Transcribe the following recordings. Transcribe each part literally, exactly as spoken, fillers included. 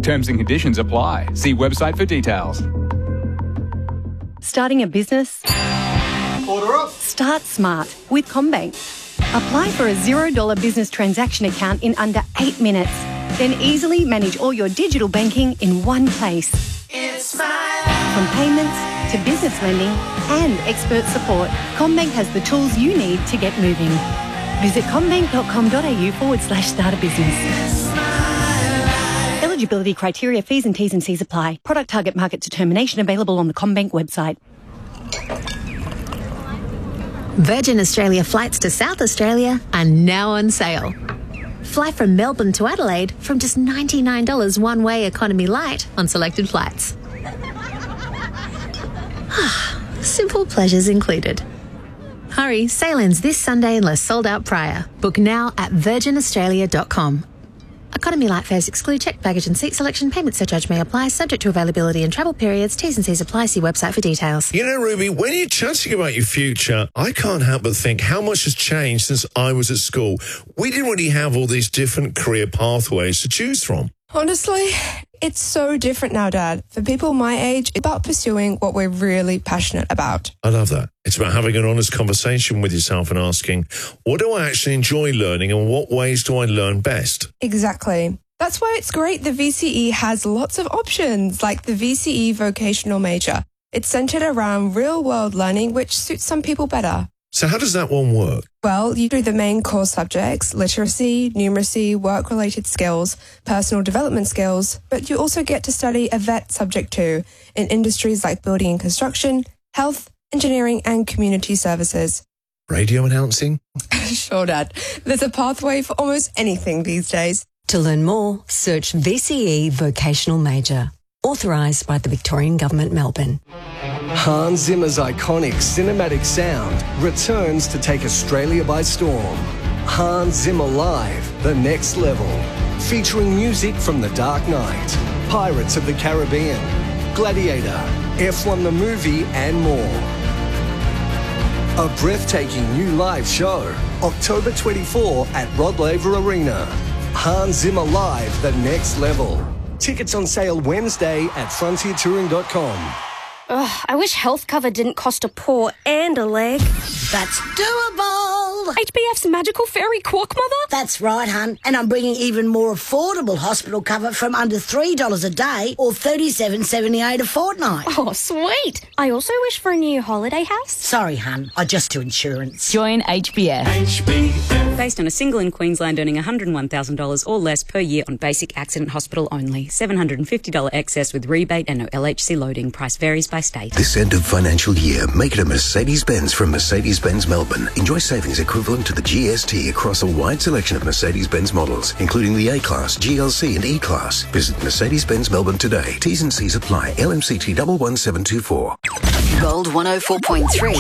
Terms and conditions apply. See website for details. Starting a business? Order up. Start smart with CommBank. Apply for a zero dollar business transaction account in under eight minutes. Then easily manage all your digital banking in one place. It's my life. From payments to business lending and expert support, CommBank has the tools you need to get moving. Visit commbank.com.au forward slash start a business. Eligibility criteria, fees and T's and C's apply. Product target market determination available on the CommBank website. Virgin Australia flights to South Australia are now on sale. Fly from Melbourne to Adelaide from just ninety-nine dollars one-way economy light on selected flights. Simple pleasures included. Hurry, sail ends this Sunday unless sold out prior. Book now at virgin australia dot com. Economy light fares exclude checked baggage and seat selection. Payment surcharge may apply, subject to availability and travel periods. T's and C's apply. See website for details. You know, Ruby, when you're chatting about your future, I can't help but think how much has changed since I was at school. We didn't really have all these different career pathways to choose from. Honestly, it's so different now, Dad. For people my age, it's about pursuing what we're really passionate about. I love that. It's about having an honest conversation with yourself and asking, what do I actually enjoy learning and what ways do I learn best? Exactly. That's why it's great the V C E has lots of options, like the V C E Vocational Major. It's centred around real-world learning, which suits some people better. So how does that one work? Well, you do the main core subjects, literacy, numeracy, work-related skills, personal development skills, but you also get to study a vet subject too, in industries like building and construction, health, engineering and community services. Radio announcing? Sure, Dad. There's a pathway for almost anything these days. To learn more, search V C E Vocational Major. Authorised by the Victorian Government, Melbourne. Hans Zimmer's iconic cinematic sound returns to take Australia by storm. Hans Zimmer Live, The Next Level. Featuring music from The Dark Knight, Pirates of the Caribbean, Gladiator, F one the movie and more. A breathtaking new live show, October twenty-fourth at Rod Laver Arena. Hans Zimmer Live, The Next Level. Tickets on sale Wednesday at frontier touring dot com. Ugh, I wish health cover didn't cost a paw and a leg. That's doable. H B F's magical fairy quack mother? That's right, hun. And I'm bringing even more affordable hospital cover from under three dollars a day or thirty-seven dollars seventy-eight a fortnight. Oh, sweet. I also wish for a new holiday house. Sorry, hun. I just do insurance. Join H B F. H B F. Based on a single in Queensland earning one hundred one thousand dollars or less per year on basic accident hospital only. seven hundred fifty dollars excess with rebate and no L H C loading. Price varies by state. This end of financial year, make it a Mercedes-Benz from Mercedes-Benz Melbourne. Enjoy savings equivalent to the G S T across a wide selection of Mercedes-Benz models, including the A-Class, G L C and E-Class. Visit Mercedes-Benz Melbourne today. T's and C's apply. L M C T one one seven two four. Gold one oh four point three.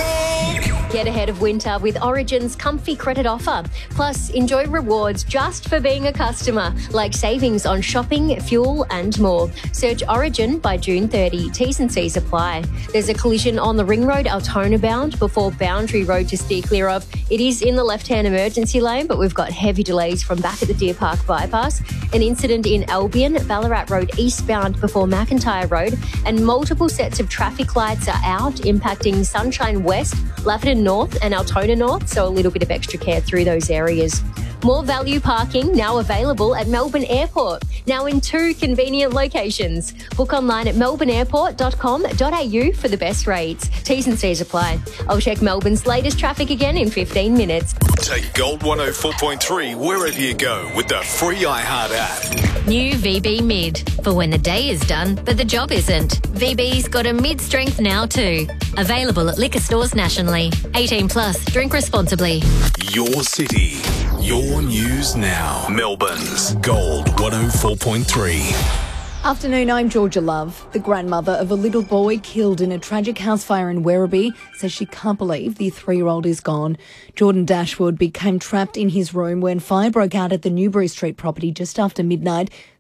Get ahead of winter with Origin's comfy credit offer. Plus, enjoy rewards just for being a customer, like savings on shopping, fuel and more. Search Origin by June thirtieth. T's and C's apply. There's a collision on the Ring Road Altona bound before Boundary Road to steer clear of. It is in the left-hand emergency lane, but we've got heavy delays from back at the Deer Park bypass. An incident in Albion, Ballarat Road eastbound before McIntyre Road, and multiple sets of traffic lights are out, impacting Sunshine West, Lafferton North and Altona North, so a little bit of extra care through those areas. More value parking now available at Melbourne Airport, now in two convenient locations. Book online at melbourne airport dot com dot a u for the best rates. T's and C's apply. I'll check Melbourne's latest traffic again in fifteen minutes. Take Gold one oh four point three wherever you go with the free iHeart app. New V B Mid, for when the day is done, but the job isn't. V B's got a mid-strength now too. Available at liquor stores nationally. eighteen plus, drink responsibly. Your city, your news now. Melbourne's Gold one oh four point three. Afternoon, I'm Georgia Love. The grandmother of a little boy killed in a tragic house fire in Werribee says she can't believe the three-year-old is gone. Jordan Dashwood became trapped in his room when fire broke out at the Newbury Street property just after midnight.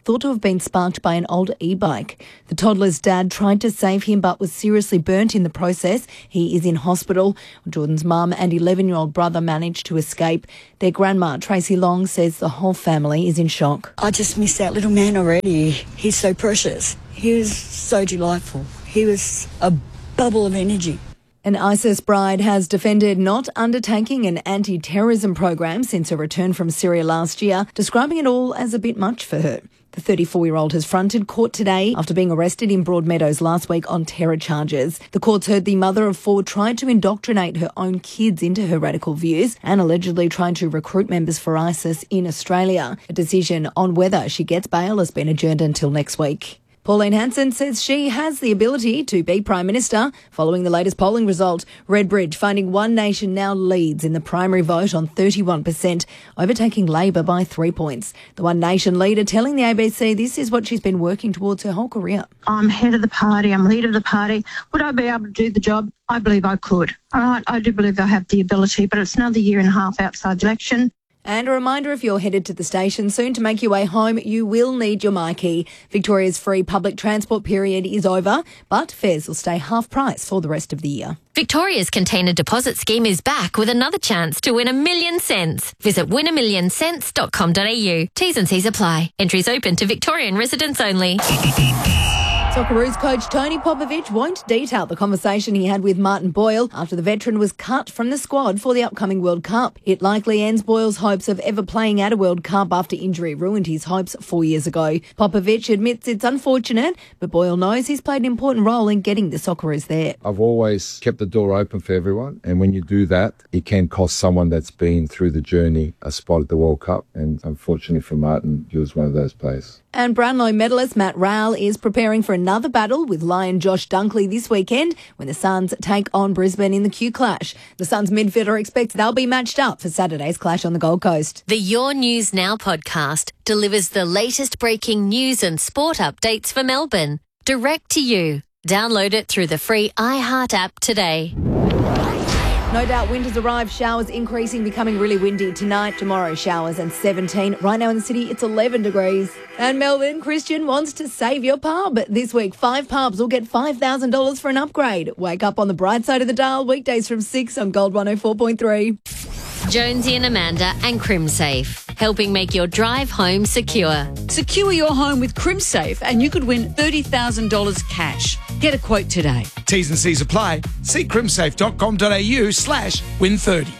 thought to have been sparked by an old e-bike. The toddler's dad tried to save him but was seriously burnt in the process. He is in hospital. Jordan's mum and eleven-year-old brother managed to escape. Their grandma, Tracy Long, says the whole family is in shock. I just miss that little man already. He's so precious. He was so delightful. He was a bubble of energy. An ISIS bride has defended not undertaking an anti-terrorism program since her return from Syria last year, describing it all as a bit much for her. The thirty-four-year-old has fronted court today after being arrested in Broadmeadows last week on terror charges. The courts heard the mother of four tried to indoctrinate her own kids into her radical views and allegedly tried to recruit members for ISIS in Australia. A decision on whether she gets bail has been adjourned until next week. Pauline Hanson says she has the ability to be Prime Minister following the latest polling result. Redbridge finding One Nation now leads in the primary vote on thirty-one percent, overtaking Labor by three points. The One Nation leader telling the A B C this is what she's been working towards her whole career. I'm head of the party, I'm leader of the party. Would I be able to do the job? I believe I could. All right, I do believe I have the ability, but it's another year and a half outside the election. And a reminder, if you're headed to the station soon to make your way home, you will need your myki. Victoria's free public transport period is over, but fares will stay half price for the rest of the year. Victoria's container deposit scheme is back with another chance to win a million cents. Visit win a million cents dot com dot a u. T's and C's apply. Entries open to Victorian residents only. Socceroos coach Tony Popovic won't detail the conversation he had with Martin Boyle after the veteran was cut from the squad for the upcoming World Cup. It likely ends Boyle's hopes of ever playing at a World Cup after injury ruined his hopes four years ago. Popovic admits it's unfortunate, but Boyle knows he's played an important role in getting the Socceroos there. I've always kept the door open for everyone, and when you do that, it can cost someone that's been through the journey a spot at the World Cup, and unfortunately for Martin, he was one of those players. And Brownlow medalist Matt Rowell is preparing for another battle with Lion Josh Dunkley this weekend when the Suns take on Brisbane in the Q Clash. The Suns midfielder expects they'll be matched up for Saturday's clash on the Gold Coast. The Your News Now podcast delivers the latest breaking news and sport updates for Melbourne, direct to you. Download it through the free iHeart app today. No doubt winter's arrived, showers increasing, becoming really windy tonight. Tomorrow, showers and seventeen. Right now in the city, it's eleven degrees. And Melbourne, Christian wants to save your pub. This week, five pubs will get five thousand dollars for an upgrade. Wake up on the bright side of the dial, weekdays from six on Gold one oh four point three. Jonesy and Amanda and CrimSafe, helping make your drive home secure. Secure your home with CrimSafe and you could win thirty thousand dollars cash. Get a quote today. T's and C's apply. See crimsafe dot com dot a u slash win thirty.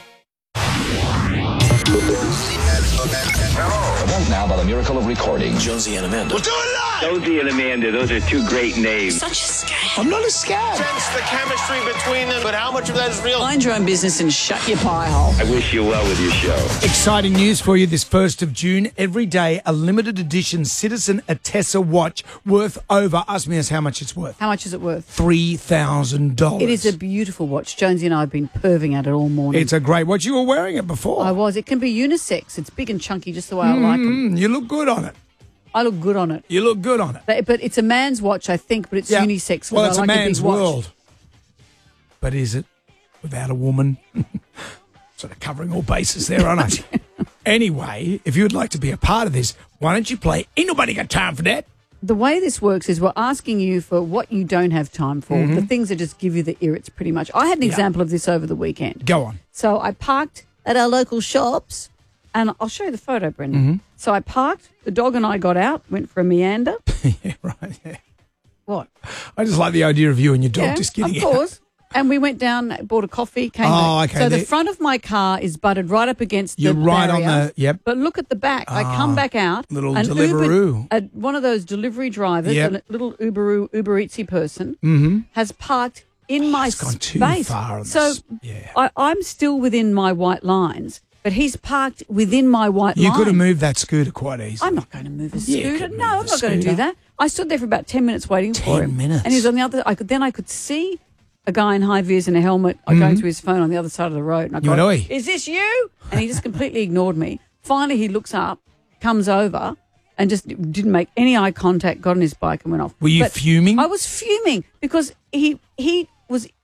Now, by the miracle of recording, Jonesy and Amanda. We'll do it live! Jonesy and Amanda, those are two great names. Such a scam. I'm not a scam. Sense the chemistry between them, but how much of that is real? Mind your own business and shut your pie hole. I wish you well with your show. Exciting news for you this first of June. Every day, a limited edition Citizen Atessa watch worth over, ask me as how much it's worth. How much is it worth? three thousand dollars. It is a beautiful watch. Jonesy and I have been perving at it all morning. It's a great watch. You were wearing it before. I was. It can be unisex. It's big and chunky just the way I like them. You look good on it. I look good on it. You look good on it. But, but it's a man's watch, I think, but it's yeah. unisex. Well, it's I like a man's a big watch. world. But is it without a woman? Sort of covering all bases there, aren't I? Anyway, if you would like to be a part of this, why don't you play Ain't Nobody Got Time for That? The way this works is we're asking you for what you don't have time for, Mm-hmm. the things that just give you the irrits pretty much. I had an Yeah. example of this over the weekend. Go on. So I parked at our local shops, and I'll show you the photo, Brendan. Mm-hmm. So I parked, the dog and I got out, went for a meander. yeah, right, yeah. What? I just like the idea of you and your dog yeah, just getting of out. course. And we went down, bought a coffee, came Oh, back. okay, So the there- front of my car is butted right up against You're the right on barrier. the- yep. But look at the back. I come Ah, back out. little an Deliveroo. Uber, a, one of those delivery drivers, Yep. a little Uber Uber Eatsy person, Mm-hmm. has parked in my It's gone too space. far on so this. Yeah. I, I'm still within my white lines, but he's parked within my white You line. could have moved that scooter quite easily. I'm not going to move a Yeah, you scooter. could No, move I'm the not going to do scooter. that. I stood there for about ten minutes waiting for him. minutes? And he was on the other. I could then I could see a guy in high vis and a helmet Mhm. going through his phone on the other side of the road. And I You go, went, "Oi." "Is this you?" And he just completely ignored me. Finally, he looks up, comes over, and just didn't make any eye contact. Got on his bike and went off. Were you But fuming? I was fuming because he he was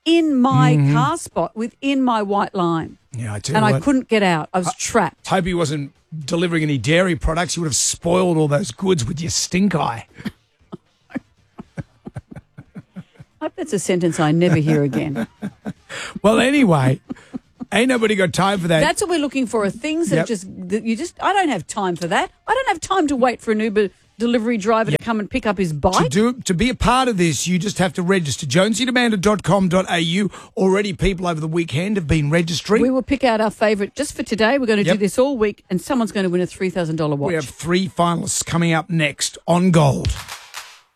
in my Mhm. car spot within my white line. Yeah, I tell you And I what, couldn't get out. I was trapped. Hope he wasn't delivering any dairy products. You would have spoiled all those goods with your stink eye. I hope that's a sentence I never hear again. Well, anyway, ain't nobody got time for that. That's what we're looking for, are things that Yep. just, that you just, I don't have time for that. I don't have time to wait for an Uber delivery driver to come and pick up his To bike. do to be a part of this, you just have to register. jonesy demander dot com dot a u. Already people over the weekend have been registering. We will pick out our favourite just for today. We're going to Yep. do this all week, and someone's going to win a three thousand dollars watch. We have three finalists coming up next on Gold.